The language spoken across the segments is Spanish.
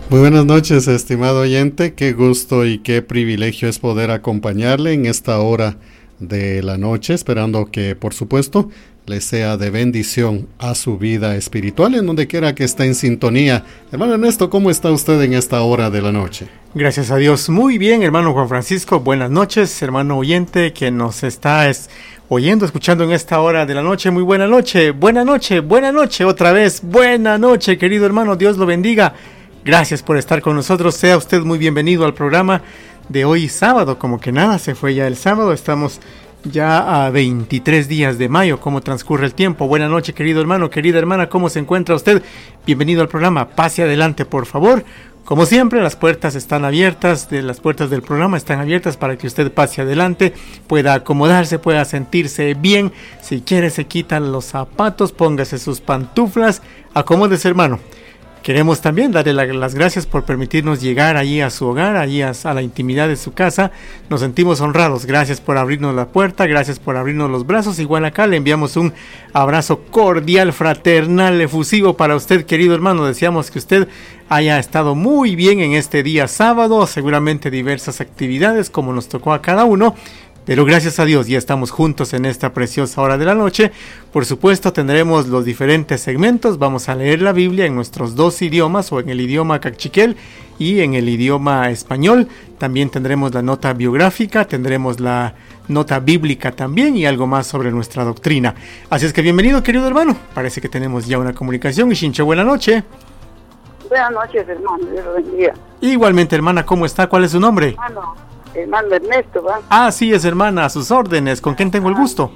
Muy buenas noches, estimado oyente. Qué gusto y qué privilegio es poder acompañarle en esta hora de la noche, esperando que, por supuesto, le sea de bendición a su vida espiritual en donde quiera que esté en sintonía. Hermano Ernesto, ¿cómo está usted en esta hora de la noche? Gracias a Dios. Muy bien, hermano Juan Francisco. Buenas noches, hermano oyente que nos está oyendo, escuchando en esta hora de la noche. Muy buena noche, buena noche, buena noche. Otra vez, buena noche, querido hermano. Dios lo bendiga. Gracias por estar con nosotros. Sea usted muy bienvenido al programa de hoy sábado. Como que nada, se fue ya el sábado. Estamos ya a 23 días de mayo. ¿Cómo transcurre el tiempo? Buena noche, querido hermano, querida hermana. ¿Cómo se encuentra usted? Bienvenido al programa. Pase adelante, por favor. Como siempre, las puertas están abiertas. Las puertas del programa están abiertas para que usted pase adelante, pueda acomodarse, pueda sentirse bien. Si quiere, se quitan los zapatos, póngase sus pantuflas. Acomódese, hermano. Queremos también darle las gracias por permitirnos llegar allí a su hogar, allí a la intimidad de su casa. Nos sentimos honrados. Gracias por abrirnos la puerta, gracias por abrirnos los brazos. Igual acá le enviamos un abrazo cordial, fraternal, efusivo para usted, querido hermano. Deseamos que usted haya estado muy bien en este día sábado. Seguramente diversas actividades como nos tocó a cada uno. Pero gracias a Dios ya estamos juntos en esta preciosa hora de la noche. Por supuesto tendremos los diferentes segmentos. Vamos a leer la Biblia en nuestros dos idiomas, o en el idioma cachiquel y en el idioma español. También tendremos la nota biográfica, tendremos la nota bíblica también y algo más sobre nuestra doctrina. Así es que bienvenido, querido hermano. Parece que tenemos ya una comunicación. Ishinche, buena noche. Buenas noches, hermano. Dios lo bendiga. Igualmente, hermana, ¿cómo está? ¿Cuál es su nombre? Hermano Ernesto, ¿va? Ah, sí, es hermana, a sus órdenes. ¿Con quién tengo el gusto?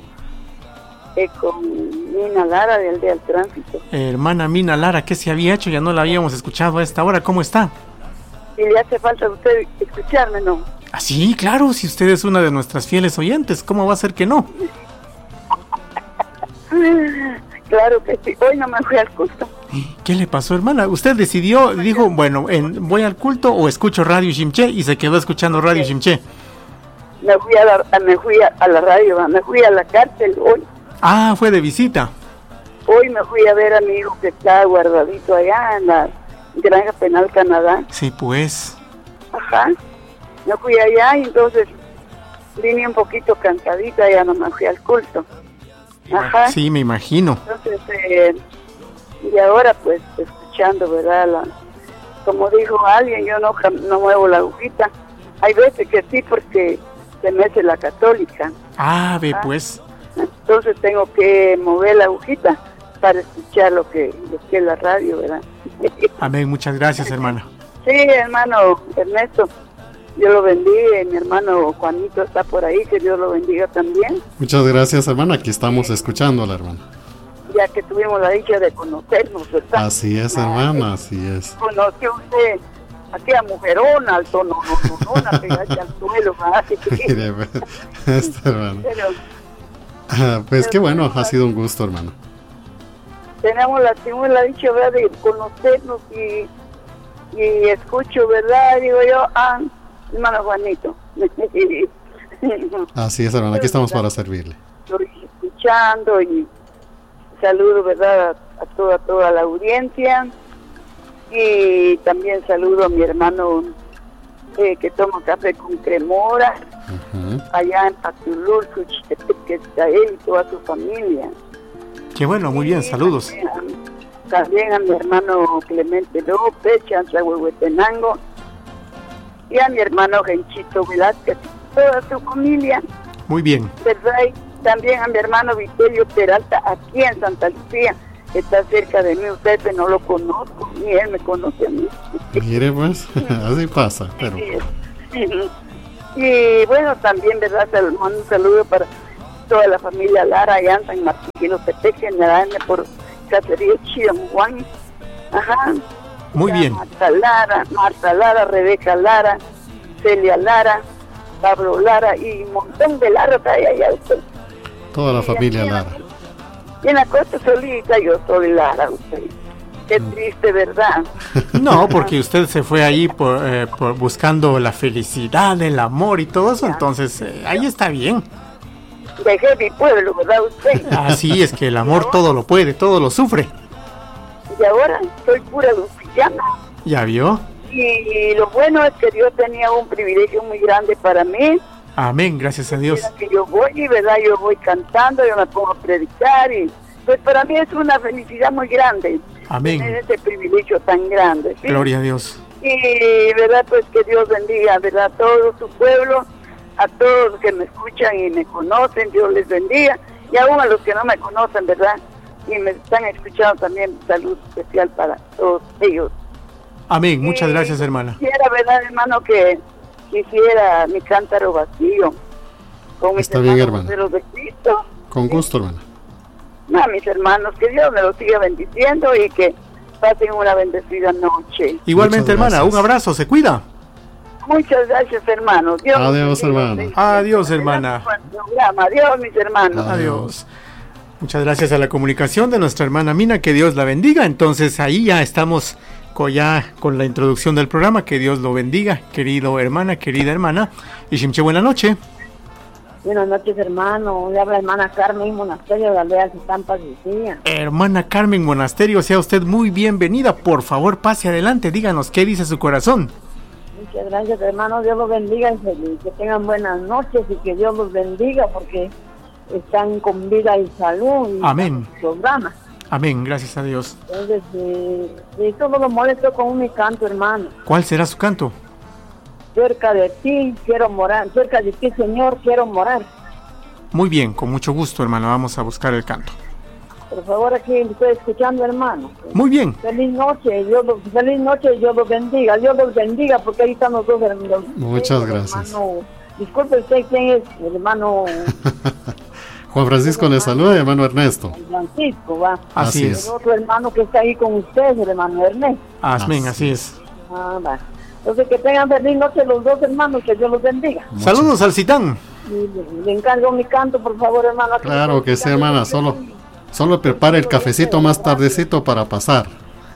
Con Mina Lara, de Aldea del Tránsito. Hermana Mina Lara, ¿qué se había hecho? Ya no la habíamos escuchado a esta hora. ¿Cómo está? Y le hace falta a usted escucharme, ¿no? Ah, sí, claro, si usted es una de nuestras fieles oyentes, ¿cómo va a ser que no? Claro que sí. Hoy no me fui al culto. ¿Qué le pasó, hermana? Usted decidió, dijo, bueno, ¿voy al culto o escucho Radio Shimché? Y se quedó escuchando Radio Shimché. Me fui a la radio, me fui a la cárcel hoy. Ah, fue de visita. Hoy me fui a ver a mi hijo que está guardadito allá en la Granja Penal Canadá. Sí, pues. Ajá. Me fui allá y entonces vine un poquito cansadita, ya no me fui al culto. Ajá. Sí, me imagino. Entonces, y ahora pues escuchando, ¿verdad? Como dijo alguien, yo no muevo la agujita. Hay veces que sí, porque se me hace la católica. Ah, ve pues. Entonces tengo que mover la agujita para escuchar lo que es la radio, ¿verdad? Amén, muchas gracias, hermana. Sí, hermano Ernesto, Dios lo bendiga. Mi hermano Juanito está por ahí, que Dios lo bendiga también. Muchas gracias, hermana. Aquí estamos escuchándola, hermana. Ya que tuvimos la dicha de conocernos, ¿verdad? Así es, hermana, así es. Conoció usted aquella mujerona, al tono, no, pegarse al suelo, ¿verdad? Mire, hermano. Pues qué bueno, ha sido un gusto, hermano. Tenemos la dicha, ¿verdad?, de conocernos y escucho, ¿verdad? Digo yo, hermano Juanito. Así es, hermano, aquí estamos para servirle. Estoy escuchando y saludo, ¿verdad?, a toda la audiencia, y también saludo a mi hermano que toma café con cremora, allá en Patulul, que está él y toda su familia. Qué bueno, muy bien, saludos. También a mi hermano Clemente López, Chanza Huehuetenango, y a mi hermano Genchito Velázquez, toda su familia. Muy bien. ¿Verdad? Y también a mi hermano Vitelio Peralta, aquí en Santa Lucía, que está cerca de mí. Usted no lo conozco, ni él me conoce a mí. Mire, pues, así pasa. Pero... Y bueno, también, ¿verdad? Un saludo para toda la familia Lara, allá en San Martín, los Tepeques, en la N por Cacería Chiamhuán. Ajá. Muy bien. Marta Lara, Rebeca Lara, Celia Lara, Pablo Lara y un montón de Lara trae allá usted. Toda la familia Lara. Y en la costa solita yo soy Lara, usted. Qué triste, ¿verdad? No, porque usted se fue ahí por buscando la felicidad, el amor y todo eso, entonces ahí está bien. Dejé mi pueblo, ¿verdad usted? Así es que el amor todo lo puede, todo lo sufre. Y ahora soy pura lucillana. ¿Ya vio? Y lo bueno es que Dios tenía un privilegio muy grande para mí. Amén, gracias a Dios. Que yo voy, ¿verdad? Yo voy cantando, yo me pongo a predicar y pues para mí es una felicidad muy grande. Amén. Tener ese privilegio tan grande. ¿Sí? Gloria a Dios. Y, ¿verdad? Pues que Dios bendiga, ¿verdad? A todo su pueblo, a todos los que me escuchan y me conocen, Dios les bendiga. Y aún a los que no me conocen, ¿verdad? Y me están escuchando también, salud especial para todos ellos. Amén, muchas gracias, hermana. Quisiera, ¿verdad, hermano, que quisiera mi cántaro vacío? Con Está bien, hermano. De los de Cristo. Con gusto, hermana. A mis hermanos, que Dios me los siga bendiciendo y que pasen una bendecida noche. Igualmente, hermana, un abrazo, se cuida. Muchas gracias, hermano. Dios adiós, hermana. Adiós, hermana. Adiós, mis hermanos. Adiós. Muchas gracias a la comunicación de nuestra hermana Mina, que Dios la bendiga. Entonces ahí ya estamos con la introducción del programa. Que Dios lo bendiga, querida hermana. Y Shimche, buena noche. Buenas noches, hermano. Le habla hermana Carmen Monasterio de Aldeas y Tampas, Lucía. Hermana Carmen Monasterio, sea usted muy bienvenida. Por favor, pase adelante, díganos qué dice su corazón. Muchas gracias, hermano. Dios los bendiga y que tengan buenas noches y que Dios los bendiga porque están con vida y salud. Y amén. Programa. Amén, gracias a Dios. Entonces, solo lo molesto con mi canto, hermano. ¿Cuál será su canto? Cerca de ti quiero morar, cerca de ti, Señor, quiero morar. Muy bien, con mucho gusto, hermano, vamos a buscar el canto. Por favor, aquí estoy escuchando, hermano. Muy bien. Feliz noche, Dios los bendiga, Dios los bendiga, porque ahí están los dos hermanos. Muchas gracias. Hermano, disculpe usted, ¿quién es? El hermano... Juan Francisco le saluda, hermano Ernesto. Francisco, va. Así es. El otro hermano que está ahí con ustedes, el hermano Ernesto. Amén, así es. Va. Entonces, que tengan feliz noche los dos hermanos, que Dios los bendiga. Saludos al Citán. Le encargo mi canto, por favor, hermano. Claro que sí, hermana, solo prepare el cafecito más tardecito para pasar.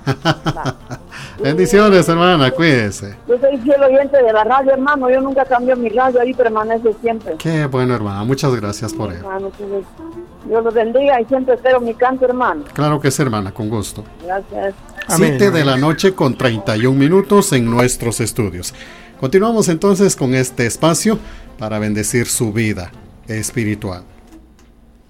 Bendiciones, hermana, cuídese. Yo soy fiel oyente de la radio, hermano, yo nunca cambio mi radio, ahí permanece siempre. Qué bueno, hermana, muchas gracias por ello. Hermano, Dios los bendiga y siempre espero mi canto, hermano. Claro que sí, hermana, con gusto. Gracias. 7 de la noche con 31 minutos en nuestros estudios. Continuamos entonces con este espacio para bendecir su vida espiritual.